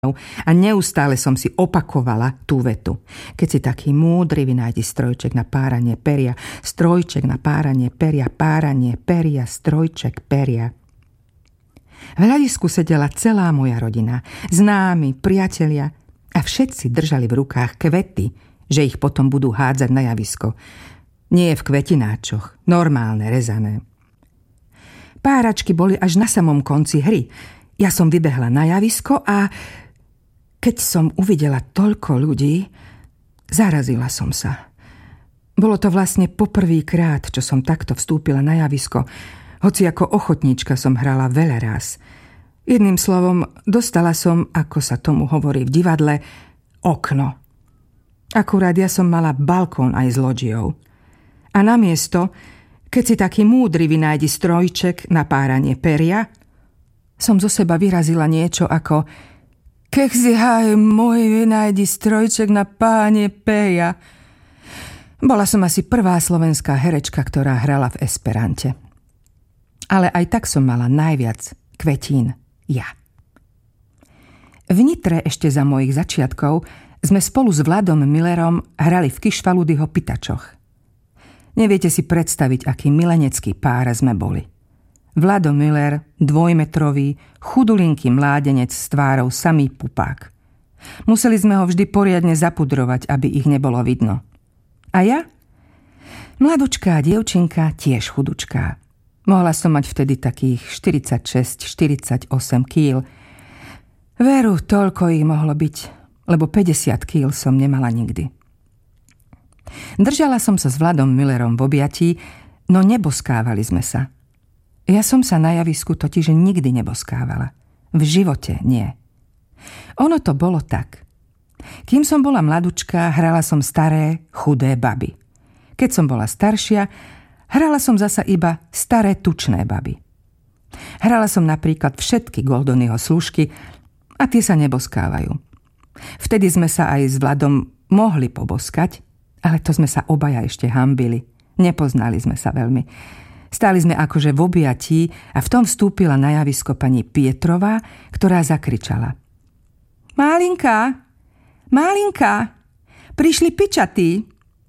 a neustále som si opakovala tú vetu. Keď si taký múdry, vynájdi strojček na páranie peria, strojček na páranie peria, strojček peria. V hľadisku sedela celá moja rodina, známi, priatelia a všetci držali v rukách kvety, že ich potom budú hádzať na javisko. Nie v kvetináčoch, normálne, rezané. Páračky boli až na samom konci hry. Ja som vybehla na javisko a keď som uvidela toľko ľudí, zarazila som sa. Bolo to vlastne poprvýkrát, čo som takto vstúpila na javisko, hoci ako ochotníčka som hrala veľa ráz. Jedným slovom, dostala som, ako sa tomu hovorí v divadle, okno. Akurát ja som mala balkón aj s loďiou. A namiesto, keď si taký múdry vynájdi strojček na páranie peria, som zo seba vyrazila niečo ako keď si haj môj vynájdi strojček na páranie peria. Bola som asi prvá slovenská herečka, ktorá hrala v esperante. Ale aj tak som mala najviac kvetín ja. V Nitre ešte za mojich začiatkov sme spolu s Vladom Millerom hrali v Kišfaludyho Pitačoch. Neviete si predstaviť, aký milenecký pár sme boli. Vlado Miller, 2-metrový, chudulinký mládenec s tvárou samý pupák. Museli sme ho vždy poriadne zapudrovať, aby ich nebolo vidno. A ja? Mladučká dievčinka, tiež chudučká. Mohla som mať vtedy takých 46-48 kýl. Veru, toľko ich mohlo byť, lebo 50 kýl som nemala nikdy. Držala som sa s Vladom Millerom v objatí, no neboskávali sme sa. Ja som sa na javisku totiž nikdy neboskávala. V živote nie. Ono to bolo tak. Kým som bola mladučka, hrala som staré, chudé baby. Keď som bola staršia, hrala som zasa iba staré, tučné baby. Hrala som napríklad všetky Goldonyho služky a tie sa neboskávajú. Vtedy sme sa aj s Vladom mohli poboskať, ale to sme sa obaja ešte hanbili. Nepoznali sme sa veľmi. Stáli sme akože v objatí a v tom vstúpila na javisko pani Pietrová, ktorá zakričala. Málinka, Málinka, prišli pičatí.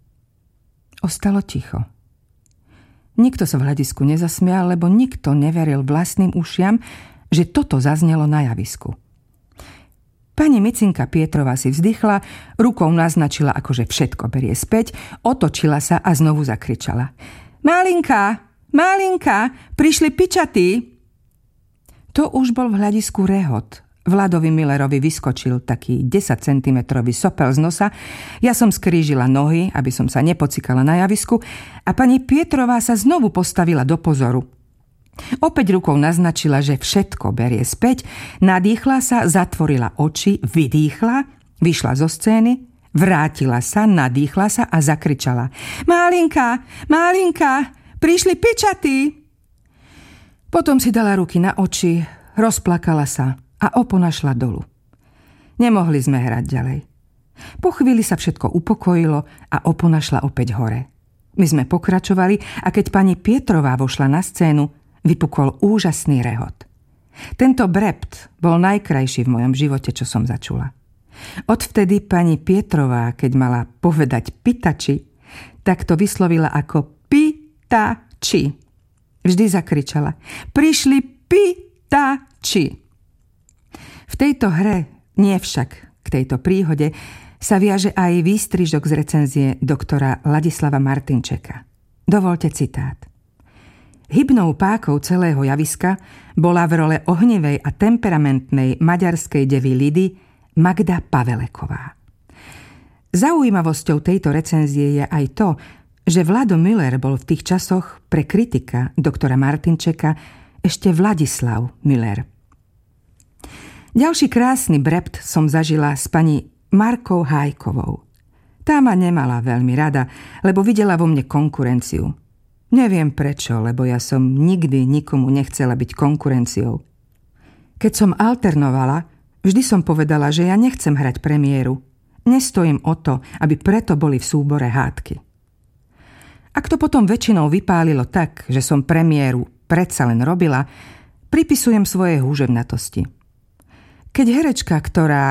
Ostalo ticho. Nikto sa v hľadisku nezasmial, lebo nikto neveril vlastným ušiam, že toto zaznelo na javisku. Pani Micinka Pietrová si vzdychla, rukou naznačila, akože všetko berie späť, otočila sa a znovu zakričala. Málinka, Málinka, prišli pičatí. To už bol v hľadisku rehot. Vladovi Millerovi vyskočil taký 10 cm sopel z nosa, ja som skrížila nohy, aby som sa nepocikala na javisku a pani Pietrová sa znovu postavila do pozoru. Opäť rukou naznačila, že všetko berie späť, nadýchla sa, zatvorila oči, vydýchla, vyšla zo scény, vrátila sa, nadýchla sa a zakričala. Málinka, Málinka, prišli pičatí. Potom si dala ruky na oči, rozplakala sa a opona šla dolu. Nemohli sme hrať ďalej. Po chvíli sa všetko upokojilo a opona šla opäť hore. My sme pokračovali a keď pani Pietrová vošla na scénu, vypukol úžasný rehot. Tento brept bol najkrajší v mojom živote, čo som začula. Odvtedy pani Pietrová, keď mala povedať pitači, tak to vyslovila ako pitači. Vždy zakričala. Prišli pitači. V tejto hre, nie však k tejto príhode, sa viaže aj výstrižok z recenzie doktora Ladislava Martinčeka. Dovoľte citát. Hybnou pákou celého javiska bola v role ohnivej a temperamentnej maďarskej devy Lidy Magda Paveleková. Zaujímavosťou tejto recenzie je aj to, že Vlado Miller bol v tých časoch pre kritika doktora Martinčeka ešte Vladislav Miller. Ďalší krásny brept som zažila s pani Markou Hájkovou. Tá ma nemala veľmi rada, lebo videla vo mne konkurenciu. Neviem prečo, lebo ja som nikdy nikomu nechcela byť konkurenciou. Keď som alternovala, vždy som povedala, že ja nechcem hrať premiéru. Nestojím o to, aby preto boli v súbore hádky. Ak to potom väčšinou vypálilo tak, že som premiéru predsa len robila, pripisujem svoje húževnatosti. Keď herečka, ktorá